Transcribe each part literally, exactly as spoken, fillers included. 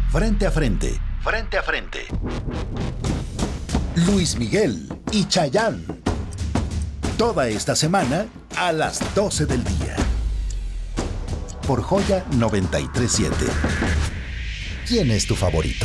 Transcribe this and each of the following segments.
Frente a frente, frente a frente. Luis Miguel y Chayanne. Toda esta semana a las doce del día. Por Joya noventa y tres punto siete. ¿Quién es tu favorito?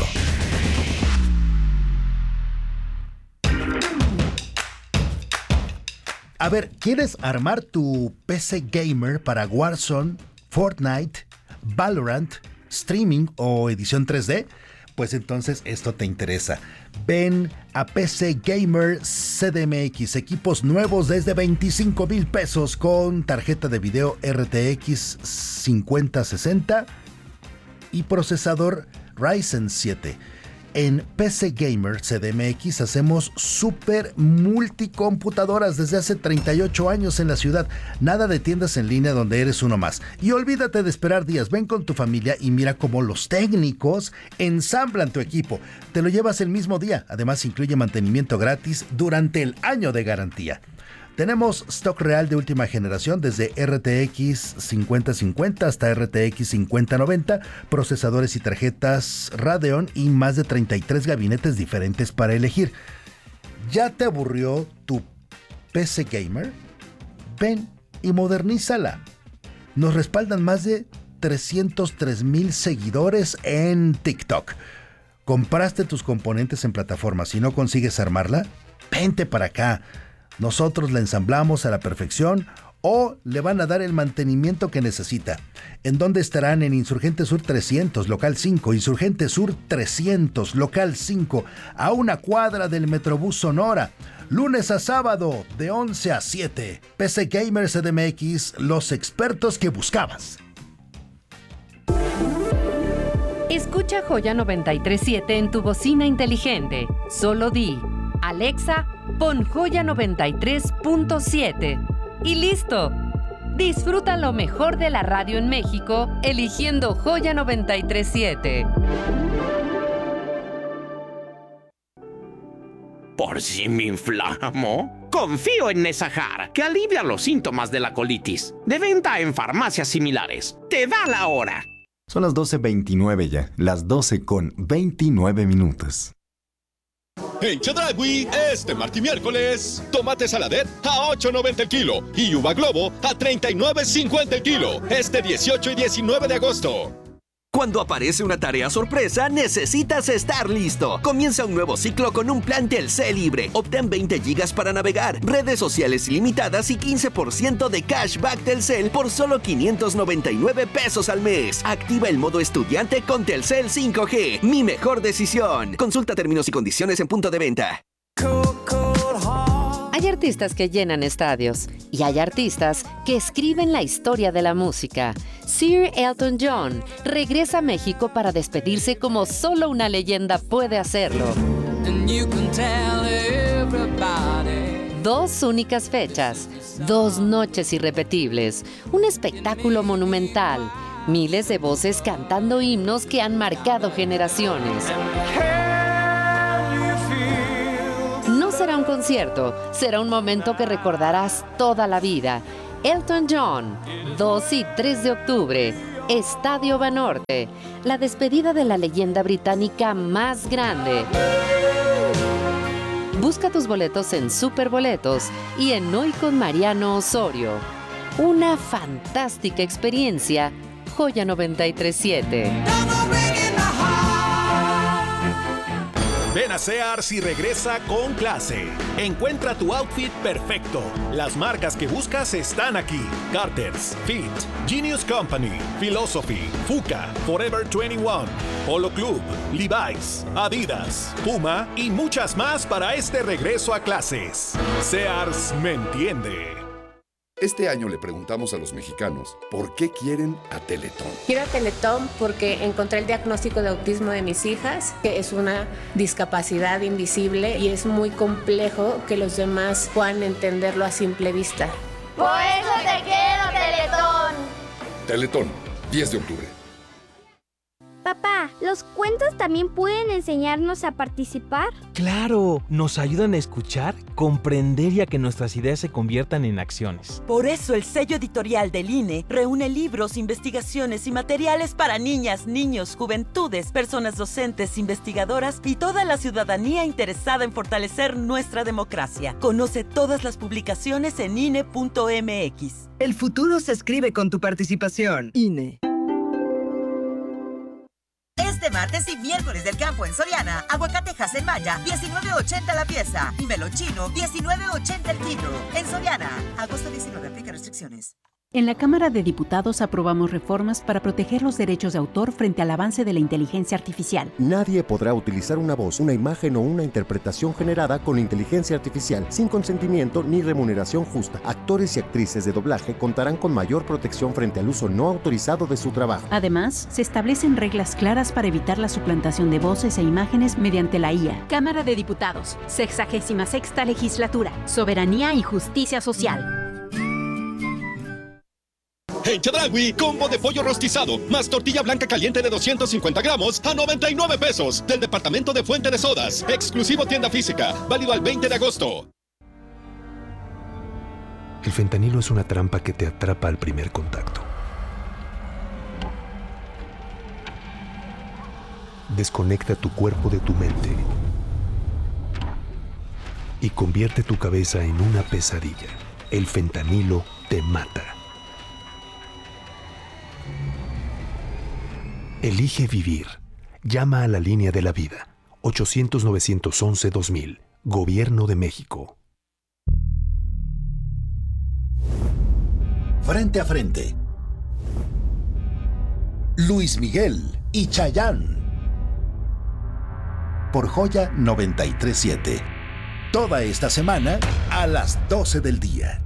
A ver, ¿quieres armar tu P C gamer para Warzone, Fortnite, Valorant, streaming o edición tres D? Pues entonces esto te interesa. Ven a P C Gamer C D M X, equipos nuevos desde veinticinco mil pesos con tarjeta de video R T X cincuenta sesenta y procesador Ryzen siete. En P C Gamer C D M X hacemos super multicomputadoras desde hace treinta y ocho años en la ciudad. Nada de tiendas en línea donde eres uno más. Y olvídate de esperar días. Ven con tu familia y mira cómo los técnicos ensamblan tu equipo. Te lo llevas el mismo día. Además incluye mantenimiento gratis durante el año de garantía. Tenemos stock real de última generación desde R T X cincuenta cincuenta hasta R T X cincuenta noventa, procesadores y tarjetas Radeon y más de treinta y tres gabinetes diferentes para elegir. ¿Ya te aburrió tu P C Gamer? Ven y modernízala. Nos respaldan más de trescientos tres mil seguidores en TikTok. ¿Compraste tus componentes en plataformas y no consigues armarla? Vente para acá. Nosotros la ensamblamos a la perfección o le van a dar el mantenimiento que necesita. ¿En dónde estarán? En Insurgente Sur trescientos, local cinco, Insurgente Sur trescientos, local cinco, a una cuadra del Metrobús Sonora. Lunes a sábado, de once a siete. P C Gamer C D M X, los expertos que buscabas. Escucha Joya noventa y tres punto siete en tu bocina inteligente. Solo di: Alexa, pon Joya noventa y tres punto siete. Y listo. Disfruta lo mejor de la radio en México eligiendo Joya noventa y tres punto siete. ¿Por si me inflamo? Confío en Nesajar, que alivia los síntomas de la colitis. De venta en farmacias similares. Te da la hora. Son las doce veintinueve ya, las doce con veintinueve minutos. En Chedraui, este martes y miércoles, tomate saladet a ocho noventa el kilo y uva globo a treinta y nueve cincuenta el kilo, este dieciocho y diecinueve de agosto. Cuando aparece una tarea sorpresa, necesitas estar listo. Comienza un nuevo ciclo con un plan Telcel libre. Obtén veinte gigas para navegar, redes sociales ilimitadas y quince por ciento de cashback Telcel por solo quinientos noventa y nueve pesos al mes. Activa el modo estudiante con Telcel cinco G. Mi mejor decisión. Consulta términos y condiciones en punto de venta. Hay artistas que llenan estadios y hay artistas que escriben la historia de la música. Sir Elton John regresa a México para despedirse como solo una leyenda puede hacerlo. Dos únicas fechas, dos noches irrepetibles, un espectáculo monumental, miles de voces cantando himnos que han marcado generaciones. No será un concierto, será un momento que recordarás toda la vida. Elton John, dos y tres de octubre, Estadio Banorte, la despedida de la leyenda británica más grande. Busca tus boletos en Superboletos y en Hoy con Mariano Osorio. Una fantástica experiencia, Joya noventa y tres punto siete. Ven a Sears y regresa con clase. Encuentra tu outfit perfecto. Las marcas que buscas están aquí. Carter's, Fit, Genius Company, Philosophy, Fuka, Forever veintiuno, Polo Club, Levi's, Adidas, Puma y muchas más para este regreso a clases. Sears me entiende. Este año le preguntamos a los mexicanos por qué quieren a Teletón. Quiero a Teletón porque encontré el diagnóstico de autismo de mis hijas, que es una discapacidad invisible y es muy complejo que los demás puedan entenderlo a simple vista. Por eso te quiero, Teletón. Teletón, diez de octubre. Papá, ¿los cuentos también pueden enseñarnos a participar? ¡Claro! Nos ayudan a escuchar, comprender y a que nuestras ideas se conviertan en acciones. Por eso el sello editorial del I N E reúne libros, investigaciones y materiales para niñas, niños, juventudes, personas docentes, investigadoras y toda la ciudadanía interesada en fortalecer nuestra democracia. Conoce todas las publicaciones en I N E punto M X. El futuro se escribe con tu participación. I N E. Este martes y miércoles del campo en Soriana, aguacate en Maya, diecinueve ochenta la pieza y melón chino, diecinueve ochenta el kilo. En Soriana, agosto diecinueve, aplica restricciones. En la Cámara de Diputados aprobamos reformas para proteger los derechos de autor frente al avance de la inteligencia artificial. Nadie podrá utilizar una voz, una imagen o una interpretación generada con inteligencia artificial sin consentimiento ni remuneración justa. Actores y actrices de doblaje contarán con mayor protección frente al uso no autorizado de su trabajo. Además, se establecen reglas claras para evitar la suplantación de voces e imágenes mediante la I A. Cámara de Diputados, sexagésima sexta legislatura, soberanía y justicia social. En Chedraui, combo de pollo rostizado, más tortilla blanca caliente de doscientos cincuenta gramos a noventa y nueve pesos. Del departamento de Fuente de Sodas. Exclusivo tienda física. Válido al veinte de agosto. El fentanilo es una trampa que te atrapa al primer contacto. Desconecta tu cuerpo de tu mente y convierte tu cabeza en una pesadilla. El fentanilo te mata. Elige vivir. Llama a la línea de la vida. ochocientos, novecientos once, dos mil. Gobierno de México. Frente a frente. Luis Miguel y Chayanne. Por Joya noventa y tres punto siete. Toda esta semana a las doce del día.